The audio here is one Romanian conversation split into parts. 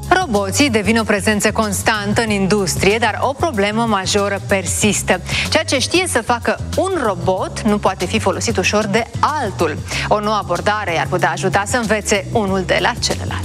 Roboții devin o prezență constantă în industrie, dar o problemă majoră persistă. Ceea ce știe să facă un robot nu poate fi folosit ușor de altul. O nouă abordare ar putea ajuta să învețe unul de la celălalt.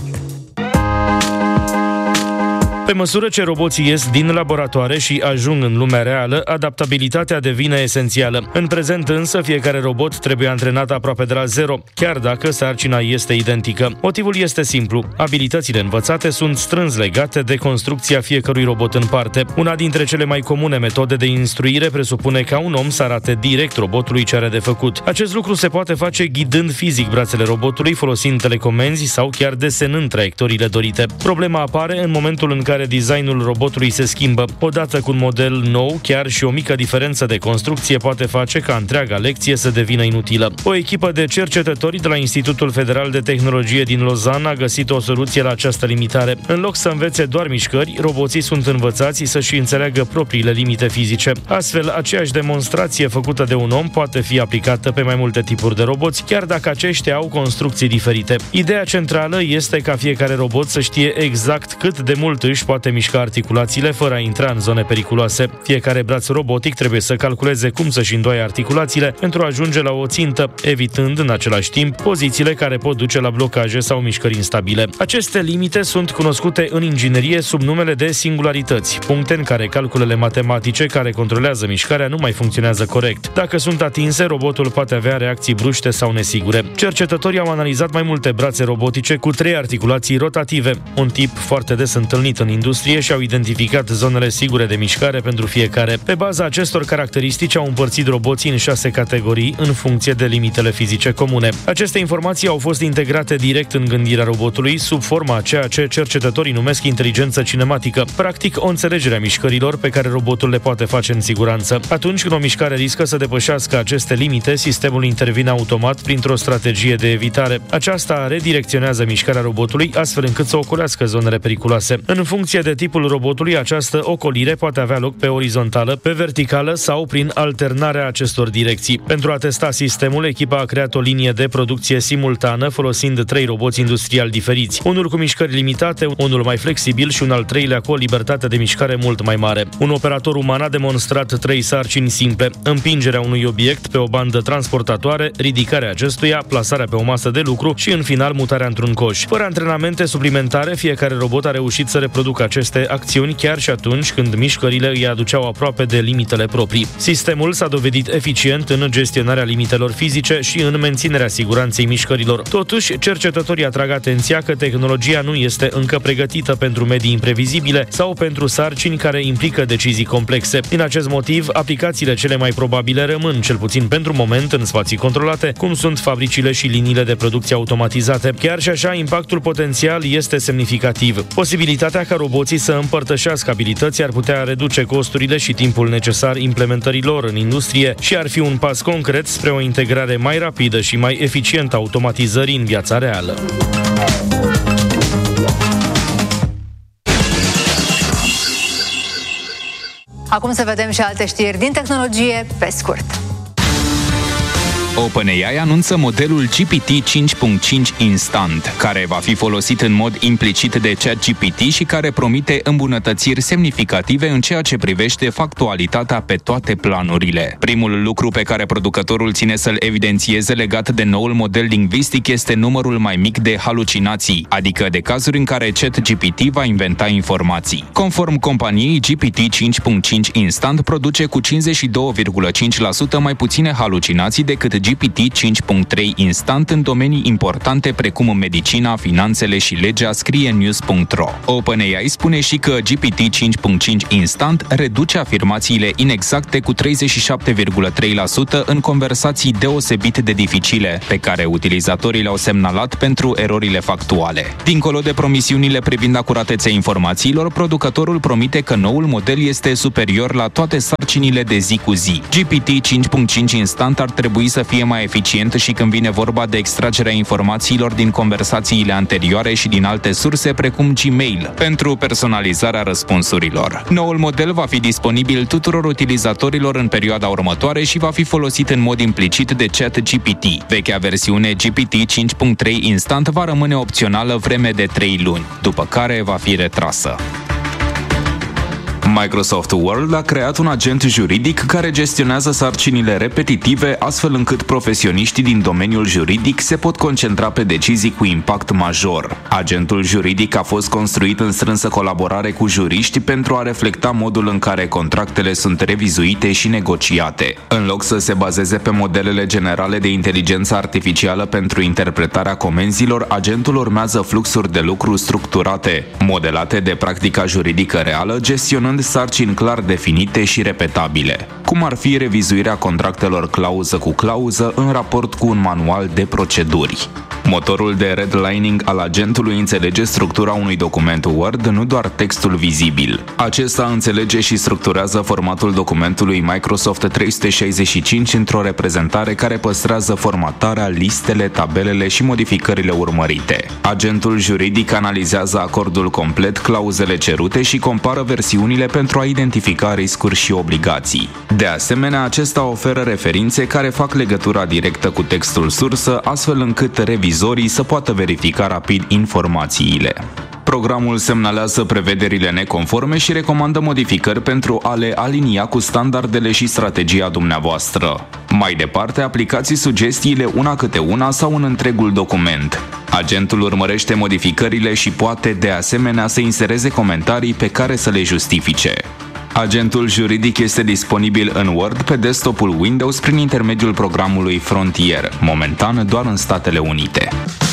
Pe măsură ce roboții ies din laboratoare și ajung în lumea reală, adaptabilitatea devine esențială. În prezent însă, fiecare robot trebuie antrenat aproape de la zero, chiar dacă sarcina este identică. Motivul este simplu. Abilitățile învățate sunt strâns legate de construcția fiecărui robot în parte. Una dintre cele mai comune metode de instruire presupune ca un om să arate direct robotului ce are de făcut. Acest lucru se poate face ghidând fizic brațele robotului, folosind telecomenzi sau chiar desenând traiectoriile dorite. Problema apare în momentul în care designul robotului se schimbă. Odată cu un model nou, chiar și o mică diferență de construcție poate face ca întreaga lecție să devină inutilă. O echipă de cercetători de la Institutul Federal de Tehnologie din Lausanne a găsit o soluție la această limitare. În loc să învețe doar mișcări, roboții sunt învățați să-și înțeleagă propriile limite fizice. Astfel, aceeași demonstrație făcută de un om poate fi aplicată pe mai multe tipuri de roboți, chiar dacă aceștia au construcții diferite. Ideea centrală este ca fiecare robot să știe exact cât de mult își poate mișca articulațiile fără a intra în zone periculoase. Fiecare braț robotic trebuie să calculeze cum să-și îndoaie articulațiile pentru a ajunge la o țintă, evitând în același timp pozițiile care pot duce la blocaje sau mișcări instabile. Aceste limite sunt cunoscute în inginerie sub numele de singularități, puncte în care calculele matematice care controlează mișcarea nu mai funcționează corect. Dacă sunt atinse, robotul poate avea reacții bruște sau nesigure. Cercetătorii au analizat mai multe brațe robotice cu 3 articulații rotative, un tip foarte des întâlnit în industrie, și au identificat zonele sigure de mișcare pentru fiecare. Pe baza acestor caracteristici au împărțit roboții în 6 categorii în funcție de limitele fizice comune. Aceste informații au fost integrate direct în gândirea robotului sub forma a ceea ce cercetătorii numesc inteligență cinematică, practic o înțelegere a mișcărilor pe care robotul le poate face în siguranță. Atunci când o mișcare riscă să depășească aceste limite, sistemul intervine automat printr-o strategie de evitare. Aceasta redirecționează mișcarea robotului astfel încât să ocolească zonele periculoase. În funcție de tipul robotului, această ocolire poate avea loc pe orizontală, pe verticală sau prin alternarea acestor direcții. Pentru a testa sistemul, echipa a creat o linie de producție simultană folosind 3 roboți industriali diferiți. Unul cu mișcări limitate, unul mai flexibil și un al treilea cu o libertate de mișcare mult mai mare. Un operator uman a demonstrat 3 sarcini simple: împingerea unui obiect pe o bandă transportatoare, ridicarea acestuia, plasarea pe o masă de lucru și, în final, mutarea într-un coș. Fără antrenamente suplimentare, fiecare robot a reușit să reproducă aceste acțiuni chiar și atunci când mișcările îi aduceau aproape de limitele proprii. Sistemul s-a dovedit eficient în gestionarea limitelor fizice și în menținerea siguranței mișcărilor. Totuși, cercetătorii atrag atenția că tehnologia nu este încă pregătită pentru medii imprevizibile sau pentru sarcini care implică decizii complexe. Din acest motiv, aplicațiile cele mai probabile rămân, cel puțin pentru moment, în spații controlate, cum sunt fabricile și liniile de producție automatizate. Chiar și așa, impactul potențial este semnificativ. Posibilitatea ca roboții să împărtășească abilități ar putea reduce costurile și timpul necesar implementării lor în industrie și ar fi un pas concret spre o integrare mai rapidă și mai eficientă a automatizării în viața reală. Acum să vedem și alte știri din tehnologie pe scurt. OpenAI anunță modelul GPT 5.5 Instant, care va fi folosit în mod implicit de ChatGPT și care promite îmbunătățiri semnificative în ceea ce privește factualitatea pe toate planurile. Primul lucru pe care producătorul ține să-l evidențieze legat de noul model lingvistic este numărul mai mic de halucinații, adică de cazuri în care ChatGPT va inventa informații. Conform companiei, GPT 5.5 Instant produce cu 52,5% mai puține halucinații decât GPT 5.3 Instant în domenii importante precum medicina, finanțele și legea, scrie news.ro. OpenAI spune și că GPT 5.5 Instant reduce afirmațiile inexacte cu 37,3% în conversații deosebit de dificile, pe care utilizatorii le-au semnalat pentru erorile factuale. Dincolo de promisiunile privind acuratețea informațiilor, producătorul promite că noul model este superior la toate sarcinile de zi cu zi. GPT 5.5 Instant ar trebui să fie mai eficient și când vine vorba de extragerea informațiilor din conversațiile anterioare și din alte surse, precum Gmail, pentru personalizarea răspunsurilor. Noul model va fi disponibil tuturor utilizatorilor în perioada următoare și va fi folosit în mod implicit de ChatGPT. Vechea versiune GPT 5.3 Instant va rămâne opțională vreme de 3 luni, după care va fi retrasă. Microsoft Word a creat un agent juridic care gestionează sarcinile repetitive, astfel încât profesioniștii din domeniul juridic se pot concentra pe decizii cu impact major. Agentul juridic a fost construit în strânsă colaborare cu juriști pentru a reflecta modul în care contractele sunt revizuite și negociate. În loc să se bazeze pe modelele generale de inteligență artificială pentru interpretarea comenzilor, agentul urmează fluxuri de lucru structurate, modelate de practica juridică reală, gestionând sarcini clar definite și repetabile, cum ar fi revizuirea contractelor clauză cu clauză în raport cu un manual de proceduri. Motorul de redlining al agentului înțelege structura unui document Word, nu doar textul vizibil. Acesta înțelege și structurează formatul documentului Microsoft 365 într-o reprezentare care păstrează formatarea, listele, tabelele și modificările urmărite. Agentul juridic analizează acordul complet, clauzele cerute și compară versiunile pentru a identifica riscuri și obligații. De asemenea, acesta oferă referințe care fac legătura directă cu textul sursă, astfel încât revizorii să poată verifica rapid informațiile. Programul semnalează prevederile neconforme și recomandă modificări pentru a le alinia cu standardele și strategia dumneavoastră. Mai departe, aplicați sugestiile una câte una sau în întregul document. Agentul urmărește modificările și poate, de asemenea, să insereze comentarii pe care să le justifice. Agentul juridic este disponibil în Word pe desktopul Windows prin intermediul programului Frontier, momentan doar în Statele Unite.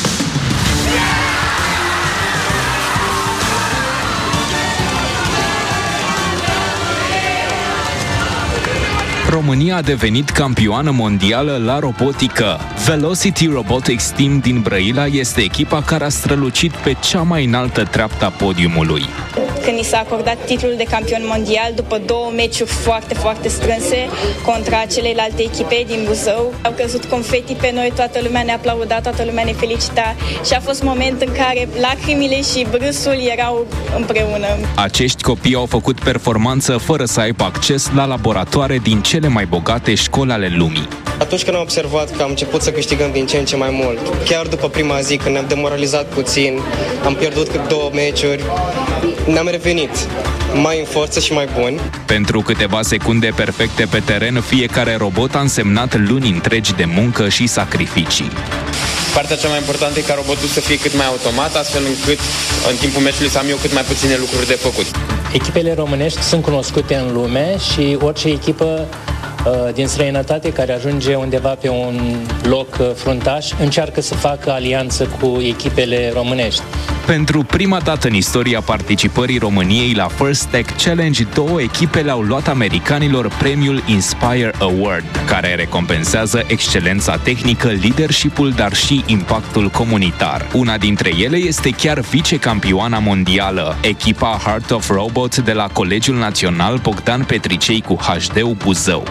România a devenit campioană mondială la robotică. Velocity Robotics Team din Brăila este echipa care a strălucit pe cea mai înaltă treaptă a podiumului. Când ni s-a acordat titlul de campion mondial după 2 meciuri foarte, foarte strânse contra celelalte echipe din Buzău, au căzut confeti pe noi, toată lumea ne aplauda, toată lumea ne felicita și a fost moment în care lacrimile și brâsul erau împreună. Acești copii au făcut performanță fără să aibă acces la laboratoare din cele mai bogate școli ale lumii. Atunci când am observat că am început să câștigăm din ce în ce mai mult, chiar după prima zi, când ne-am demoralizat puțin, am pierdut cât 2 meciuri, ne-am revenit mai în forță și mai buni. Pentru câteva secunde perfecte pe teren, fiecare robot a însemnat luni întregi de muncă și sacrificii. Partea cea mai importantă e ca robotul să fie cât mai automat, astfel încât în timpul meciului să am eu cât mai puține lucruri de făcut. Echipele românești sunt cunoscute în lume și orice echipă din străinătate care ajunge undeva pe un loc fruntaș încearcă să facă alianță cu echipele românești. Pentru prima dată în istoria participării României la First Tech Challenge, 2 echipe le-au luat americanilor premiul Inspire Award, care recompensează excelența tehnică, leadership-ul, dar și impactul comunitar. Una dintre ele este chiar vicecampioana mondială, echipa Heart of Robot de la Colegiul Național Bogdan Petricei cu HD-ul Buzău.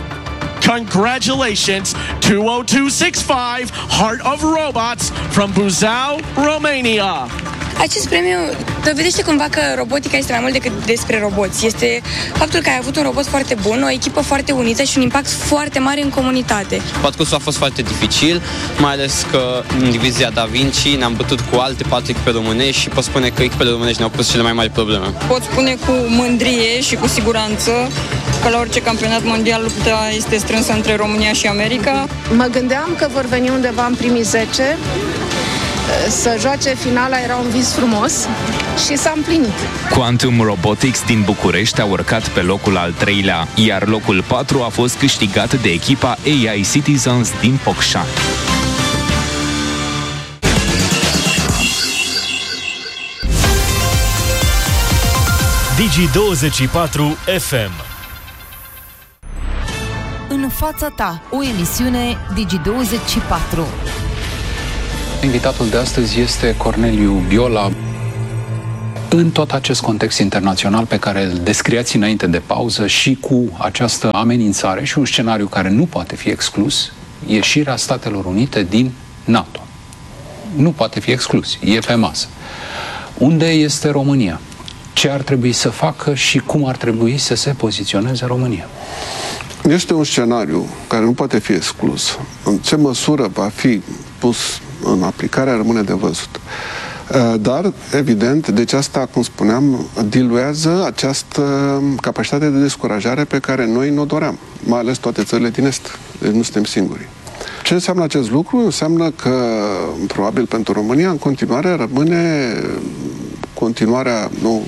Congratulations, 20265 Heart of Robots from Buzău, Romania. Acest premiu dovedește cumva că robotica este mai mult decât despre roboți. Este faptul că ai avut un robot foarte bun, o echipă foarte unită și un impact foarte mare în comunitate. Parcursul a fost foarte dificil, mai ales că în divizia Da Vinci ne-am bătut cu alte 4 echipe românești și pot spune că echipele românești ne-au pus cele mai mari probleme. Pot spune cu mândrie și cu siguranță că la orice campionat mondial lupta este strânsă între România și America. Mă gândeam că vor veni undeva în primii 10, să joace finala era un vis frumos și s-a împlinit. Quantum Robotics din București a urcat pe locul al 3-lea, iar locul 4 a fost câștigat de echipa AI Citizens din Focșani. Digi24 FM. În fața ta, o emisiune Digi24. Invitatul de astăzi este Corneliu Biola. În tot acest context internațional pe care îl descriați înainte de pauză și cu această amenințare și un scenariu care nu poate fi exclus, ieșirea Statelor Unite din NATO. Nu poate fi exclus, e pe masă. Unde este România? Ce ar trebui să facă și cum ar trebui să se poziționeze România? Este un scenariu care nu poate fi exclus. În ce măsură va fi pus în aplicare rămâne de văzut. Dar, evident, deci asta, cum spuneam, diluează această capacitate de descurajare pe care noi ne-o doream, mai ales toate țările din Est. Deci nu suntem singuri. Ce înseamnă acest lucru? Înseamnă că, probabil pentru România, în continuare rămâne continuarea, nu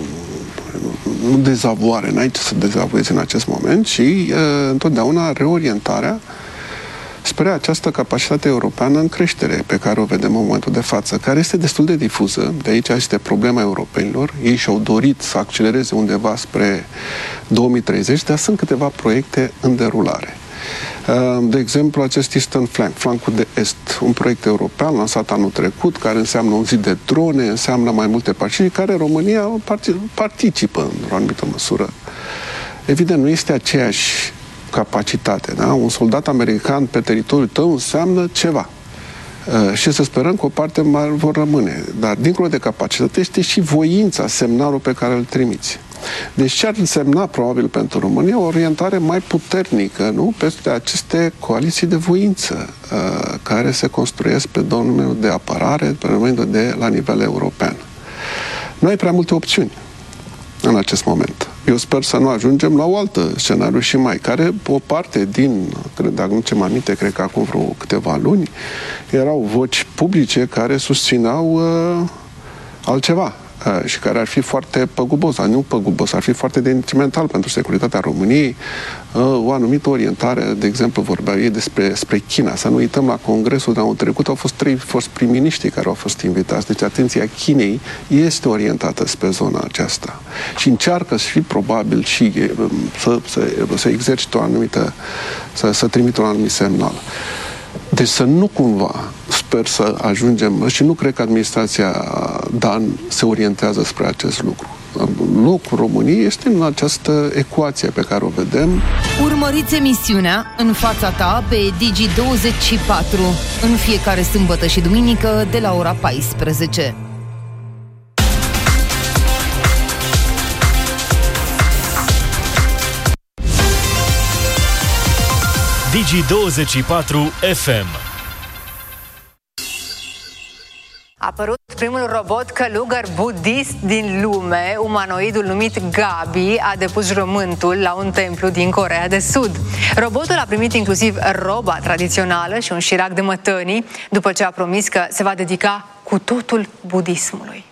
dezavoare, n-ai ce să dezavoiezi în acest moment, ci întotdeauna reorientarea spre această capacitate europeană în creștere pe care o vedem în momentul de față, care este destul de difuză. De aici este problema europenilor. Ei și-au dorit să accelereze undeva spre 2030, dar sunt câteva proiecte în derulare. De exemplu, acest Eastern Flank, flancul de est, un proiect european lansat anul trecut, care înseamnă un zid de drone, înseamnă mai multe partide, care România participă într-o anumită măsură. Evident, nu este aceeași capacitate, da? Un soldat american pe teritoriul tău înseamnă ceva. Și să sperăm că o parte mai vor rămâne. Dar, dincolo de capacitate, este și voința, semnalul pe care îl trimiți. Deci ce ar însemna, probabil, pentru România, o orientare mai puternică, nu? Peste aceste coaliții de voință care se construiesc pe domeniul de apărare, pe domeniul de la nivel european. Nu ai prea multe opțiuni în acest moment. Eu sper să nu ajungem la o altă scenariu și mai, care o parte din, dacă nu ce-mi aminte, cred că acum vreo câteva luni, erau voci publice care susțineau altceva și care ar fi foarte păgubos, dar nu păgubos, ar fi foarte detrimental pentru securitatea României. O anumită orientare, de exemplu, vorbeau ei despre China. Să nu uităm, la Congresul de anul trecut au fost 3 prim-miniștri care au fost invitați. Deci atenția Chinei este orientată spre zona aceasta și încearcă și probabil și să exercite o anumită, să trimită un anumit semnal. Deci să nu cumva, sper să ajungem, și nu cred că administrația Dan se orientează spre acest lucru. Locul României este în această ecuație pe care o vedem. Urmăriți emisiunea În fața ta pe Digi24 în fiecare sâmbătă și duminică de la ora 14. Digi24 FM. A apărut primul robot călugăr budist din lume. Umanoidul numit Gabi a depus jurământul la un templu din Coreea de Sud. Robotul a primit inclusiv roba tradițională și un șirac de mătănii, după ce a promis că se va dedica cu totul budismului.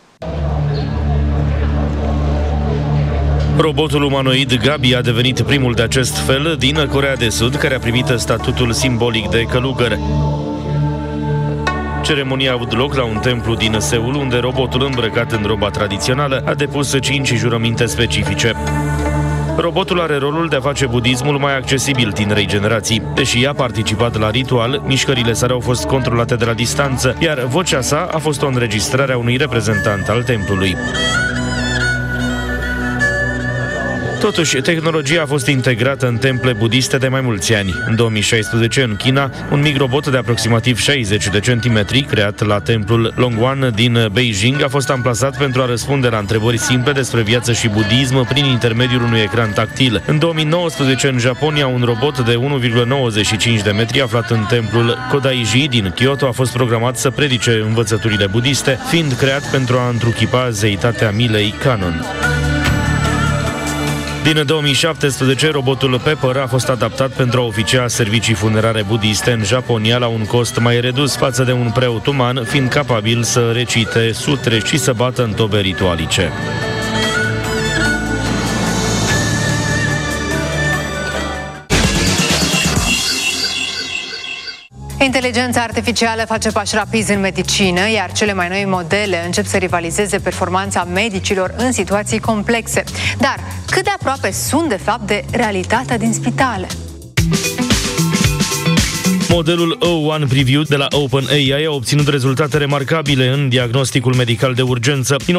Robotul umanoid Gabi a devenit primul de acest fel din Coreea de Sud, care a primit statutul simbolic de călugăr. Ceremonia a avut loc la un templu din Seul, unde robotul îmbrăcat în roba tradițională a depus 5 jurăminte specifice. Robotul are rolul de a face budismul mai accesibil tinerei generații. Deși a participat la ritual, mișcările sale au fost controlate de la distanță, iar vocea sa a fost o înregistrare a unui reprezentant al templului. Totuși, tehnologia a fost integrată în temple budiste de mai mulți ani. În 2016, în China, un mic robot de aproximativ 60 de centimetri, creat la templul Longwan din Beijing, a fost amplasat pentru a răspunde la întrebări simple despre viață și budism prin intermediul unui ecran tactil. În 2019, în Japonia, un robot de 1,95 de metri aflat în templul Kodaiji din Kyoto a fost programat să predice învățăturile budiste, fiind creat pentru a întruchipa zeitatea milei Kanon. Din 2017, robotul Pepper a fost adaptat pentru a oficia servicii funerare budiste în Japonia la un cost mai redus față de un preot uman, fiind capabil să recite sutre și să bată în tobe ritualice. Inteligența artificială face pași rapizi în medicină, iar cele mai noi modele încep să rivalizeze performanța medicilor în situații complexe. Dar cât de aproape sunt, de fapt, de realitatea din spitale? Modelul O1 Preview de la OpenAI a obținut rezultate remarcabile în diagnosticul medical de urgență. Din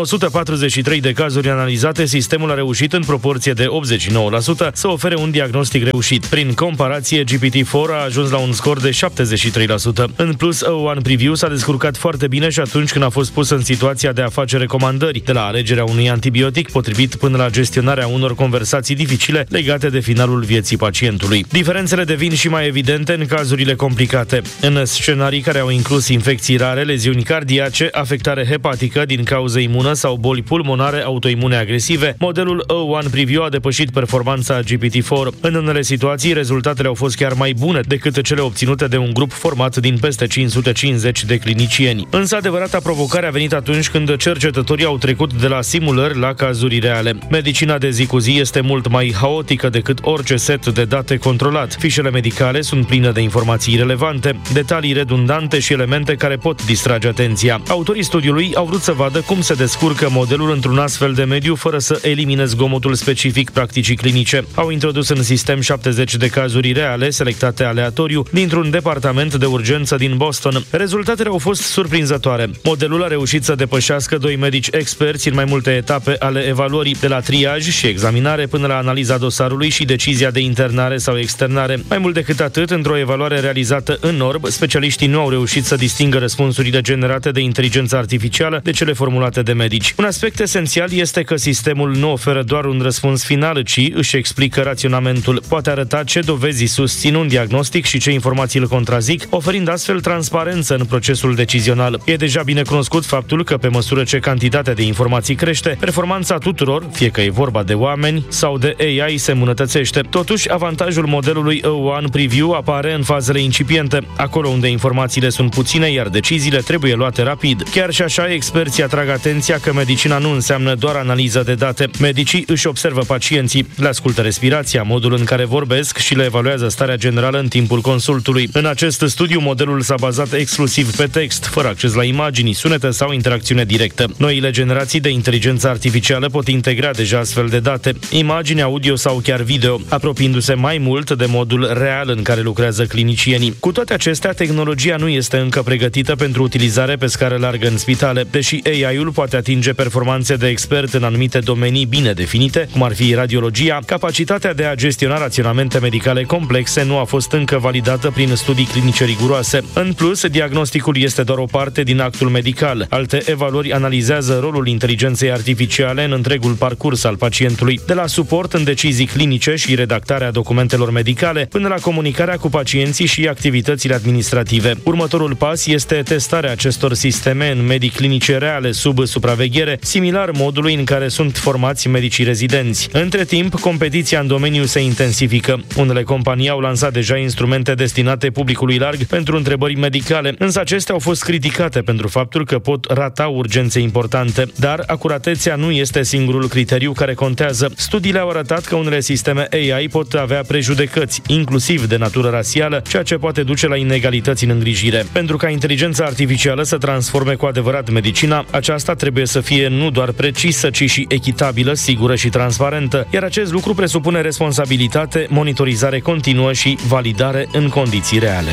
143 de cazuri analizate, sistemul a reușit în proporție de 89% să ofere un diagnostic reușit. Prin comparație, GPT-4 a ajuns la un scor de 73%. În plus, O1 Preview s-a descurcat foarte bine și atunci când a fost pus în situația de a face recomandări, de la alegerea unui antibiotic potrivit până la gestionarea unor conversații dificile legate de finalul vieții pacientului. Diferențele devin și mai evidente în cazurile complicate. În scenarii care au inclus infecții rare, leziuni cardiace, afectare hepatică din cauză imună sau boli pulmonare autoimune agresive, modelul O1 Preview a depășit performanța GPT-4. În unele situații, rezultatele au fost chiar mai bune decât cele obținute de un grup format din peste 550 de clinicieni. Însă adevărata provocare a venit atunci când cercetătorii au trecut de la simulări la cazuri reale. Medicina de zi cu zi este mult mai haotică decât orice set de date controlat. Fișele medicale sunt pline de informații relevante, detalii redundante și elemente care pot distrage atenția. Autorii studiului au vrut să vadă cum se descurcă modelul într-un astfel de mediu fără să elimine zgomotul specific practicii clinice. Au introdus în sistem 70 de cazuri reale, selectate aleatoriu, dintr-un departament de urgență din Boston. Rezultatele au fost surprinzătoare. Modelul a reușit să depășească doi medici experți în mai multe etape ale evaluării, de la triaj și examinare până la analiza dosarului și decizia de internare sau externare. Mai mult decât atât, într-o evaluare realizată în orb, specialiștii nu au reușit să distingă răspunsurile generate de inteligența artificială de cele formulate de medici. Un aspect esențial este că sistemul nu oferă doar un răspuns final, ci își explică raționamentul. Poate arăta ce dovezi susțin un diagnostic și ce informații îl contrazic, oferind astfel transparență în procesul decizional. E deja bine cunoscut faptul că pe măsură ce cantitatea de informații crește, performanța tuturor, fie că e vorba de oameni sau de AI, se îmbunătățește. Totuși, avantajul modelului O1 Preview apare în fazele incipiente, acolo unde informațiile sunt puține, iar deciziile trebuie luate rapid. Chiar și așa, experții atrag atenția că medicina nu înseamnă doar analiză de date. Medicii își observă pacienții, le ascultă respirația, modul în care vorbesc și le evaluează starea generală în timpul consultului. În acest studiu, modelul s-a bazat exclusiv pe text, fără acces la imagini, sunete sau interacțiune directă. Noile generații de inteligență artificială pot integra deja astfel de date, imagini, audio sau chiar video, apropiindu-se mai mult de modul real în care lucrează clinicienii. Cu toate acestea, tehnologia nu este încă pregătită pentru utilizare pe scară largă în spitale, deși AI-ul poate atinge performanțe de expert în anumite domenii bine definite, cum ar fi radiologia, capacitatea de a gestiona raționamente medicale complexe nu a fost încă validată prin studii clinice riguroase. În plus, diagnosticul este doar o parte din actul medical. Alte evaluări analizează rolul inteligenței artificiale în întregul parcurs al pacientului, de la suport în decizii clinice și redactarea documentelor medicale, până la comunicarea cu pacienții și activitățile administrative. Următorul pas este testarea acestor sisteme în medii clinice reale sub supraveghere, similar modului în care sunt formați medicii rezidenți. Între timp, competiția în domeniu se intensifică. Unele companii au lansat deja instrumente destinate publicului larg pentru întrebări medicale, însă acestea au fost criticate pentru faptul că pot rata urgențe importante. Dar acuratețea nu este singurul criteriu care contează. Studiile au arătat că unele sisteme AI pot avea prejudecăți, inclusiv de natură rasială, ceea ce poate duce la inegalități în îngrijire. Pentru ca inteligența artificială să transforme cu adevărat medicina, aceasta trebuie să fie nu doar precisă, ci și echitabilă, sigură și transparentă, iar acest lucru presupune responsabilitate, monitorizare continuă și validare în condiții reale.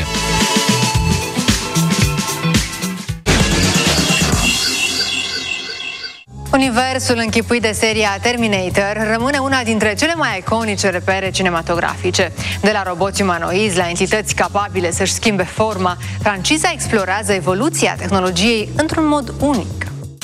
Universul închipuit de seria Terminator rămâne una dintre cele mai iconice repere cinematografice. De la roboți umanoizi la entități capabile să-și schimbe forma, franciza explorează evoluția tehnologiei într-un mod unic.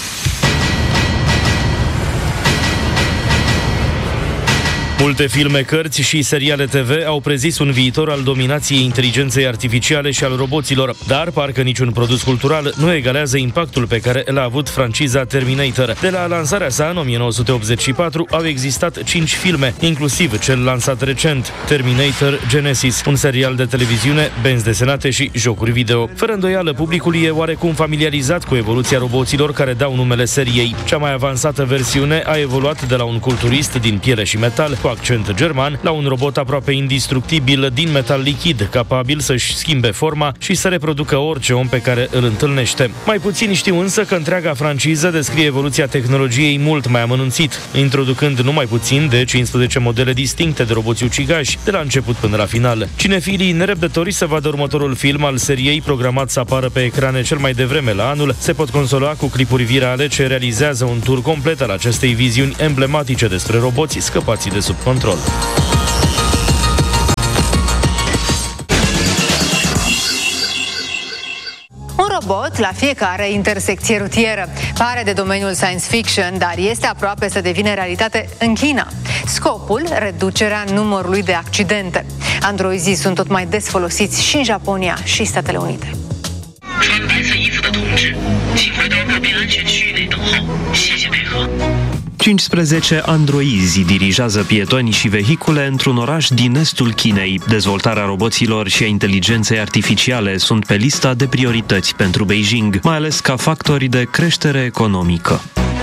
Multe filme, cărți și seriale TV au prezis un viitor al dominației inteligenței artificiale și al roboților, dar parcă niciun produs cultural nu egalează impactul pe care l-a avut franciza Terminator. De la lansarea sa în 1984 au existat 5 filme, inclusiv cel lansat recent, Terminator Genesis, un serial de televiziune, benzi desenate și jocuri video. Fără îndoială, publicul e oarecum familiarizat cu evoluția roboților care dau numele seriei. Cea mai avansată versiune a evoluat de la un culturist din piele și metal, cu accent german, la un robot aproape indestructibil din metal lichid, capabil să-și schimbe forma și să reproducă orice om pe care îl întâlnește. Mai puțin știu însă că întreaga franciză descrie evoluția tehnologiei mult mai amănunțit, introducând numai puțin de 15 modele distincte de roboți ucigași, de la început până la final. Cinefilii nerăbdători să vadă următorul film al seriei, programat să apară pe ecrane cel mai devreme la anul, se pot consola cu clipuri virale ce realizează un tur complet al acestei viziuni emblematice despre roboții scăpați de sub control. Un robot la fiecare intersecție rutieră. Pare de domeniul science fiction, dar este aproape să devină realitate în China. Scopul, reducerea numărului de accidente. Androizii sunt tot mai des folosiți și în Japonia și Statele Unite. 15 androizi dirigează pietoni și vehicule într-un oraș din estul Chinei. Dezvoltarea roboților și a inteligenței artificiale sunt pe lista de priorități pentru Beijing, mai ales ca factori de creștere economică.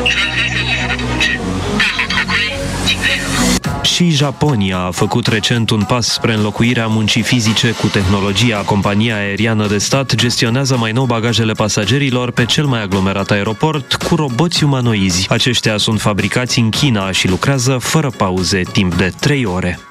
Și Japonia a făcut recent un pas spre înlocuirea muncii fizice cu tehnologia. Compania aeriană de stat gestionează mai nou bagajele pasagerilor pe cel mai aglomerat aeroport cu roboți umanoizi. Aceștia sunt fabricați în China și lucrează fără pauze timp de 3 ore.